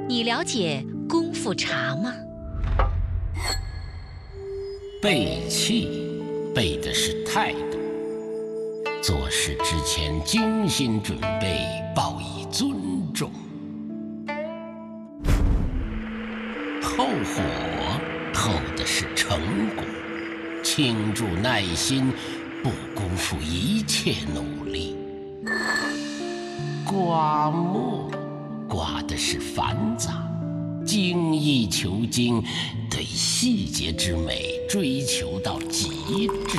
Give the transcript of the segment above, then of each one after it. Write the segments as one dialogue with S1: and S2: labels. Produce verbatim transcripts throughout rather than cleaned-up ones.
S1: 你了解功夫茶吗？
S2: 背气，背的是态度。做事之前精心准备，报以尊重。后火，后的是成果。倾注耐心，不辜负一切努力。刮墨，刮的是繁杂。精益求精，对细节之美追求到极致，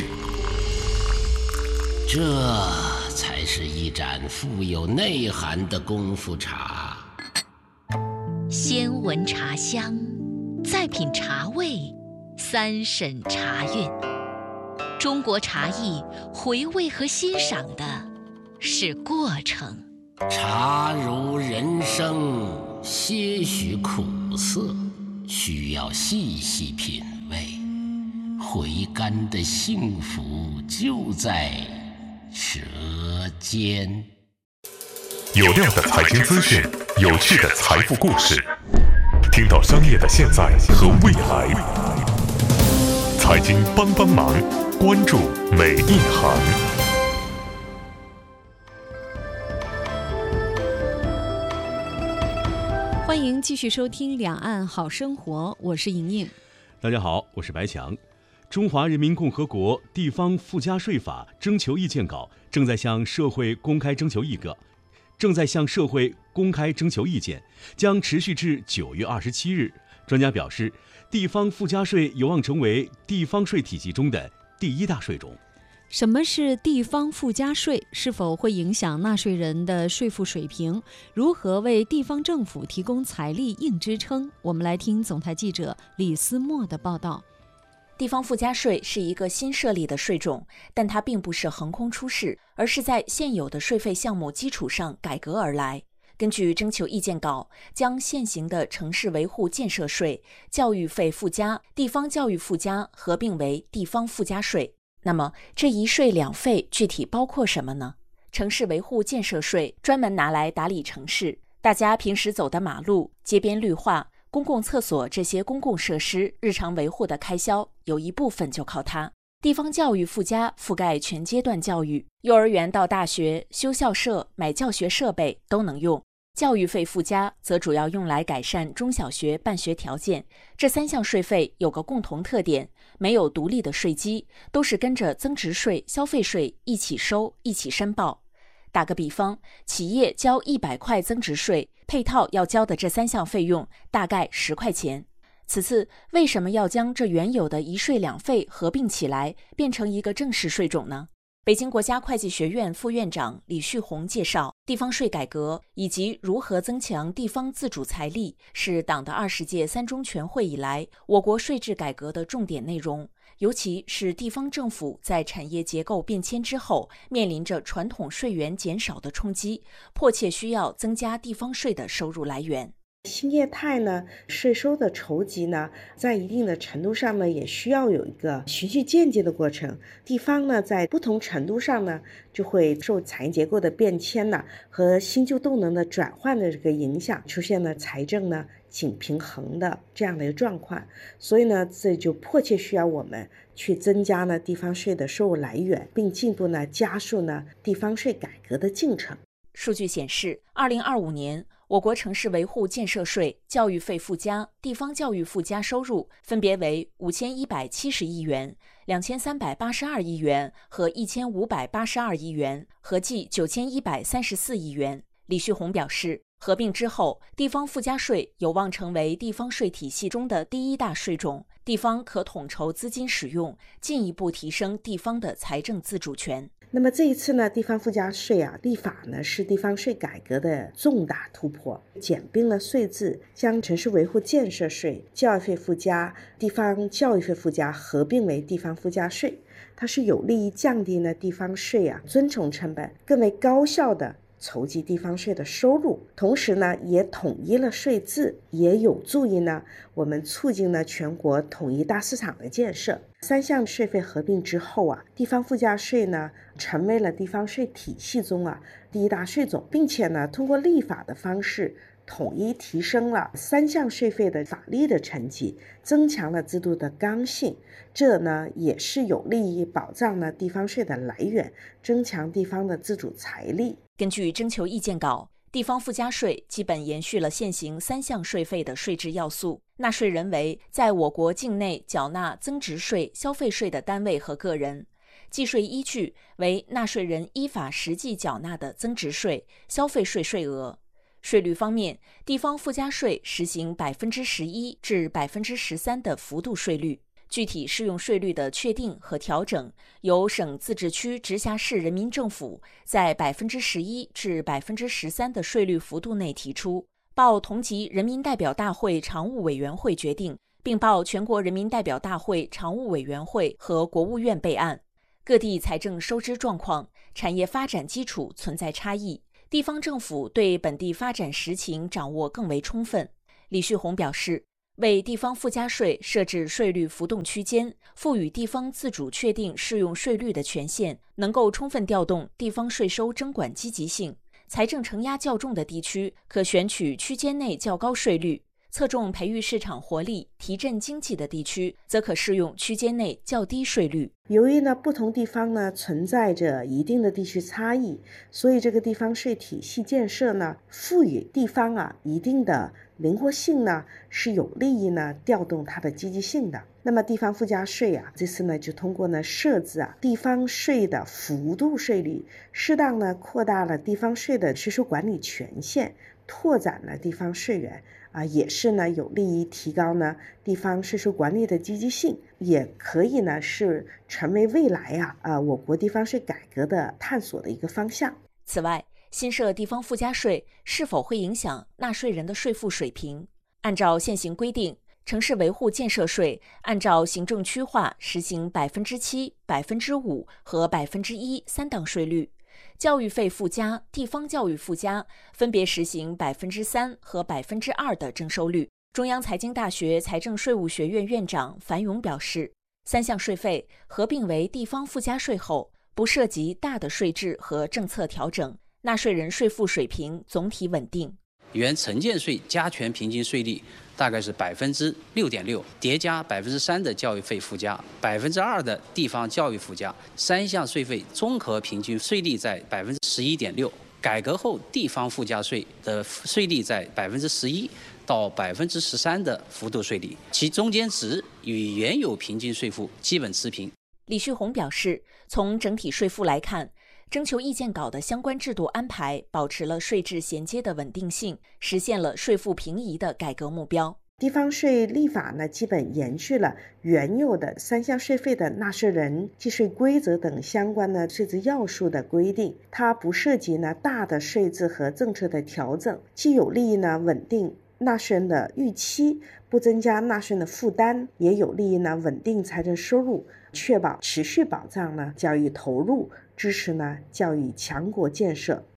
S2: 这才是一盏富有内涵的功夫茶。
S1: 先闻茶香，再品茶味，三审茶韵。中国茶艺回味和欣赏的是过程。
S2: 茶如人生，些许苦涩，需要细细品味。回甘的幸福就在舌尖。
S3: 有料的财经资讯，有趣的财富故事，听到商业的现在和未来。财经帮帮忙，关注每一行。
S4: 欢迎继续收听《两岸好生活》，我是莹莹。
S5: 大家好，我是白强。中华人民共和国地方附加税法征求意见稿正在向社会公开征求意个，正在向社会公开征求意见，将持续至九月二十七日。专家表示，地方附加税有望成为地方税体系中的第一大税种。
S4: 什么是地方附加税？是否会影响纳税人的税负水平？如何为地方政府提供财力硬支撑？我们来听总台记者李思墨的报道。
S6: 地方附加税是一个新设立的税种，但它并不是横空出世，而是在现有的税费项目基础上改革而来。根据征求意见稿，将现行的城市维护建设税、教育费附加、地方教育附加合并为地方附加税。那么这一税两费具体包括什么呢？城市维护建设税专门拿来打理城市，大家平时走的马路、街边绿化、公共厕所这些公共设施日常维护的开销，有一部分就靠它。地方教育附加覆盖全阶段教育，幼儿园到大学，修校舍、买教学设备都能用。教育费附加则主要用来改善中小学办学条件。这三项税费有个共同特点，没有独立的税基，都是跟着增值税、消费税一起收、一起申报。打个比方，企业交一百块增值税，配套要交的这三项费用大概十块钱。此次为什么要将这原有的一税两费合并起来，变成一个正式税种呢？北京国家会计学院副院长李旭红介绍，地方税改革以及如何增强地方自主财力是党的二十届三中全会以来我国税制改革的重点内容，尤其是地方政府在产业结构变迁之后，面临着传统税源减少的冲击，迫切需要增加地方税的收入来源。
S7: 新业态呢，税收的筹集呢，在一定的程度上呢，也需要有一个循序渐进的过程。地方呢，在不同程度上呢，就会受产业结构的变迁呢和新旧动能的转换的这个影响，出现了财政呢紧平衡的这样的一个状况。所以呢，这就迫切需要我们去增加呢地方税的收入来源，并进一步呢加速呢地方税改革的进程。
S6: 数据显示，二零二五年我国城市维护建设税、教育费附加、地方教育附加收入分别为五千一百七十亿元、两千三百八十二亿元和一千五百八十二亿元，合计九千一百三十四亿元。李旭红表示，合并之后，地方附加税有望成为地方税体系中的第一大税种，地方可统筹资金使用，进一步提升地方的财政自主权。
S7: 那么这一次呢，地方附加税啊立法呢是地方税改革的重大突破，简并了税制，将城市维护建设税、教育费附加、地方教育费附加合并为地方附加税。它是有利于降低呢地方税啊遵从成本，更为高效的筹集地方税的收入，同时呢也统一了税制，也有助于呢我们促进了全国统一大市场的建设。 三项税费合并之后啊，地方附加税呢成为了地方税体系中啊第一大税种，并且呢通过立法的方式统一提升了三项税费的法律的层级，增强了制度的刚性。这呢也是有利于保障了地方税的来源，增强地方的自主财力。
S6: 根据征求意见稿，地方附加税基本延续了现行三项税费的税制要素，纳税人为在我国境内缴纳增值税、消费税的单位和个人，计税依据为纳税人依法实际缴纳的增值税、消费税税额。税率方面，地方附加税实行百分之十一至百分之十三的幅度税率，具体适用税率的确定和调整由省、自治区、直辖市人民政府在百分之十一至百分之十三的税率幅度内提出，报同级人民代表大会常务委员会决定，并报全国人民代表大会常务委员会和国务院备案。各地财政收支状况、产业发展基础存在差异，地方政府对本地发展实情掌握更为充分。李旭红表示，为地方附加税设置税率浮动区间，赋予地方自主确定适用税率的权限，能够充分调动地方税收征管积极性。财政承压较重的地区，可选取区间内较高税率；侧重培育市场活力、提振经济的地区，则可适用区间内较低税率。
S7: 由于呢不同地方呢存在着一定的地区差异，所以这个地方税体系建设呢，赋予地方啊一定的灵活性呢，是有利于呢调动它的积极性的。那么地方附加税啊，这次呢就通过呢设置啊地方税的幅度税率，适当呢扩大了地方税的税收管理权限，拓展了地方税源啊，也是呢有利于提高呢地方税收管理的积极性，也可以呢是成为未来啊啊我国地方税改革的探索的一个方向。
S6: 此外，新设地方附加税是否会影响纳税人的税负水平？按照现行规定，城市维护建设税按照行政区划实行百分之七、百分之五和百分之一三档税率。教育费附加、地方教育附加分别实行百分之三和百分之二的征收率。中央财经大学财政税务学院院长樊勇表示，三项税费合并为地方附加税后，不涉及大的税制和政策调整，纳税人税负水平总体稳定。
S8: 原城建税加权平均税率大概是百分之六点六，叠加百分之三的教育费附加，百分之二的地方教育附加，三项税费综合平均税率在百分之十一点六。改革后地方附加税的税率在百分之十一到百分之十三的幅度税率，其中间值与原有平均税负基本持平。
S6: 李旭红表示，从整体税负来看，征求意见稿的相关制度安排保持了税制衔接的稳定性，实现了税负平移的改革目标。
S7: 地方税立法呢，基本延续了原有的三项税费的纳税人计税规则等相关的税制要素的规定，它不涉及呢大的税制和政策的调整，既有利于呢稳定纳税人的预期，不增加纳税人的负担，也有利于呢稳定财政收入，确保持续保障呢教育投入，支持呢教育强国建设。